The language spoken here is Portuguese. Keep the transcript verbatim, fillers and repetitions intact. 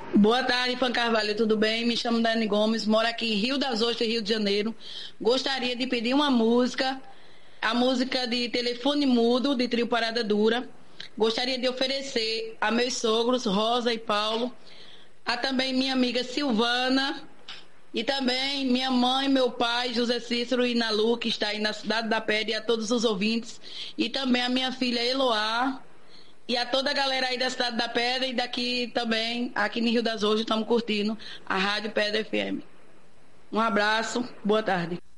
Boa tarde, Ivan Carvalho, tudo bem? Me chamo Dani Gomes, moro aqui em Rio das Ostras, Rio de Janeiro. Gostaria de pedir uma música, a música de Telefone Mudo, de Trio Parada Dura. Gostaria de oferecer a meus sogros, Rosa e Paulo, a também minha amiga Silvana, e também minha mãe, meu pai, José Cícero e Nalu, que está aí na Cidade da Pedra, e a todos os ouvintes, e também a minha filha Eloá, e a toda a galera aí da Cidade da Pedra e daqui também, aqui no Rio das Ostras, estamos curtindo a Rádio Pedra F M. Um abraço, boa tarde.